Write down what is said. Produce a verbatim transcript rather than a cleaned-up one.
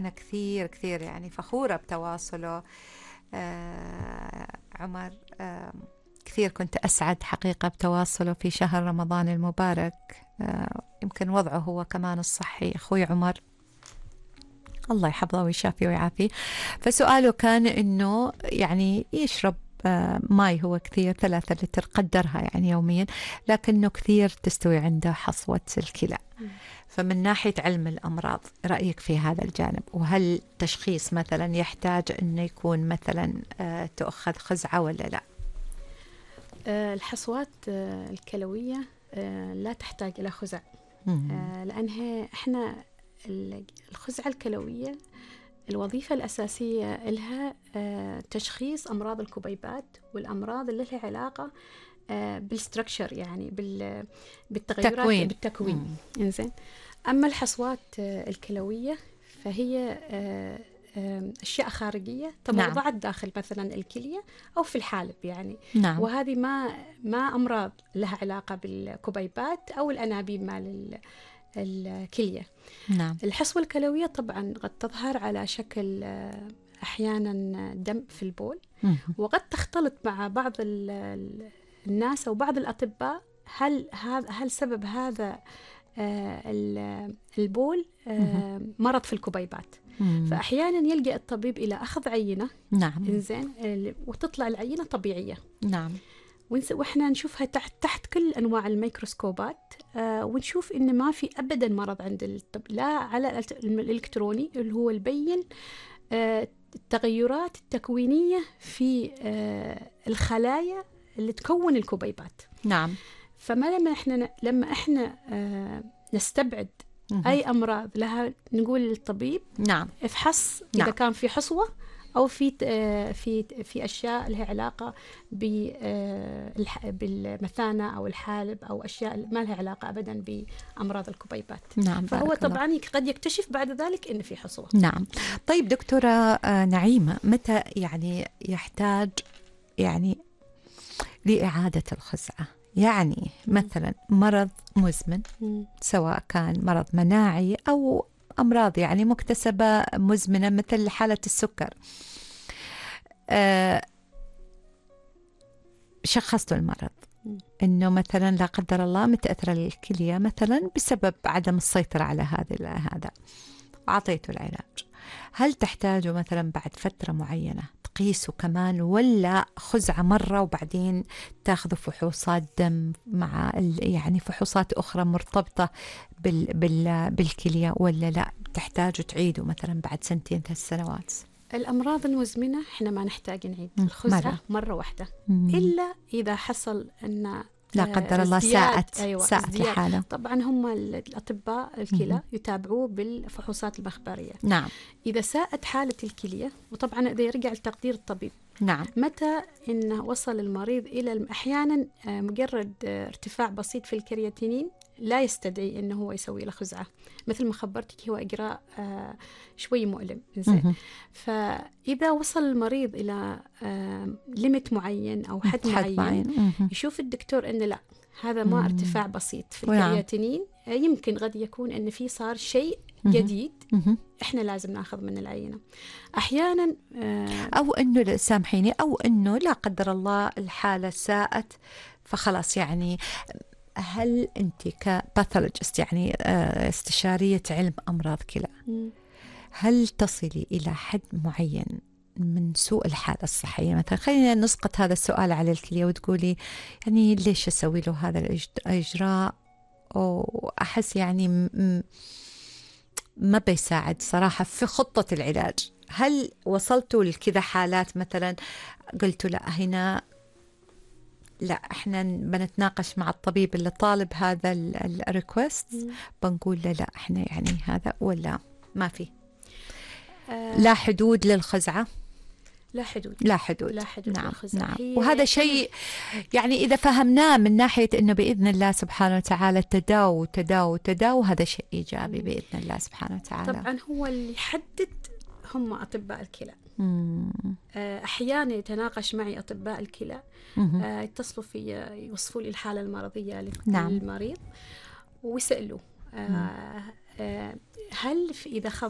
وأنا كثير كثير يعني فخورة بتواصله. آه عمر آه كثير كنت أسعد حقيقة بتواصله في شهر رمضان المبارك. آه يمكن وضعه هو كمان الصحي أخوي عمر الله يحفظه ويشافيه ويعافيه. فسؤاله كان إنه يعني يشرب آه ماي هو كثير ثلاثة لتر قدرها يعني يوميا، لكنه كثير تستوي عنده حصوة الكلى. فمن ناحية علم الأمراض رأيك في هذا الجانب؟ وهل تشخيص مثلا يحتاج أنه يكون مثلا آه تأخذ خزعة ولا لا؟ آه الحصوات آه الكلوية آه لا تحتاج إلى خزع، آه لأنها إحنا الخزعة الكلوية الوظيفة الأساسية لها آه تشخيص أمراض الكبيبات والأمراض اللي لها علاقة آه بالستركشر، يعني بال بالتغيرات تكوين. بالتكوين. إنزين. أما الحصوات آه الكلوية فهي آه أشياء خارجية تموضعت نعم. داخل مثلا الكلية أو في الحالب يعني نعم. وهذه ما ما أمراض لها علاقة بالكبيبات أو الأنابيب مال الكلية. نعم. الحصوة الكلوية طبعا قد تظهر على شكل أحيانا دم في البول، وقد تختلط مع بعض الناس أو بعض الأطباء. هل هذا هل سبب هذا البول مرض في الكبيبات؟ فأحيانا يلجأ الطبيب إلى أخذ عينة نعم. إنزين وتطلع العينة طبيعية نعم. وإحنا نشوفها تحت تحت كل أنواع الميكروسكوبات آه ونشوف إن ما في أبدا مرض عند الطب، لا على الإلكتروني اللي هو يبين آه التغيرات التكوينية في آه الخلايا اللي تكون الكبيبات. نعم. فما لما إحنا لما إحنا آه نستبعد أي أمراض لها نقول للطبيب نعم افحص إذا نعم. كان في حصوة أو في في في أشياء لها علاقة بالمثانة أو الحالب أو أشياء ما لها علاقة أبدا بأمراض الكبيبات. نعم. فهو طبعا الله. قد يكتشف بعد ذلك إن في حصوة. نعم. طيب دكتورة نعيمة، متى يعني يحتاج يعني لإعادة الخزعة؟ يعني مثلا مرض مزمن سواء كان مرض مناعي أو أمراض يعني مكتسبة مزمنة مثل حالة السكر، أه شخصت المرض إنه مثلا لا قدر الله متأثرة الكلية مثلا بسبب عدم السيطرة على هذا هذا وعطيته العلاج، هل تحتاجه مثلا بعد فترة معينة تقيسه كمان ولا خزعة مرة وبعدين تاخذوا فحوصات دم مع يعني فحوصات أخرى مرتبطة بال بال بالكلية ولا لا تحتاجوا تعيدوا مثلا بعد سنتين ثلاث سنوات؟ الأمراض المزمنة إحنا ما نحتاج نعيد الخزعة مرة, مرة واحدة مم. إلا إذا حصل أن لا قدر الله ساءت أيوة ساءت الحالة. طبعا هم الأطباء الكلى يتابعوه بالفحوصات المخبرية. نعم. إذا ساءت حالة الكلية وطبعا إذا يرجع لتقدير الطبيب نعم. متى إنه وصل المريض إلى أحيانا مجرد ارتفاع بسيط في الكرياتينين لا يستدعي إنه هو يسوي له خزعة، مثل ما خبرتك هو إجراء آه شوي مؤلم زين. فإذا وصل المريض إلى آه ليميت معين أو حد, حد معين, معين. يشوف الدكتور إنه لا هذا ما ارتفاع بسيط في الكرياتينين، يمكن قد يكون إن في صار شيء جديد إحنا لازم ناخذ من العينة. أحيانا آه أو إنه سامحيني أو إنه لا قدر الله الحالة ساءت فخلاص يعني هل أنت كباثولوجيست يعني استشارية علم أمراض كلى هل تصلي إلى حد معين من سوء الحالة الصحية؟ مثلا خلينا نسقط هذا السؤال على الكلية وتقولي يعني ليش أسوي له هذا الإجراء وأحس يعني ما بيساعد صراحة في خطة العلاج. هل وصلتوا لكذا حالات مثلا قلتوا لا هنا لا احنا بنتناقش مع الطبيب اللي طالب هذا الريكوست بنقول له لا احنا يعني هذا ولا ما في آه لا حدود للخزعة؟ لا حدود لا حدود, لا حدود نعم للخزعة. نعم. وهذا شيء يعني إذا فهمناه من ناحية إنه بإذن الله سبحانه وتعالى تداو تداو تداو هذا شيء إيجابي بإذن الله سبحانه وتعالى. طبعا هو اللي يحدد هم أطباء الكلى. أحيانا يتناقش معي أطباء الكلى يتصلوا في يوصفوا لي الحالة المرضية للمريض نعم. ويسألوا هل إذا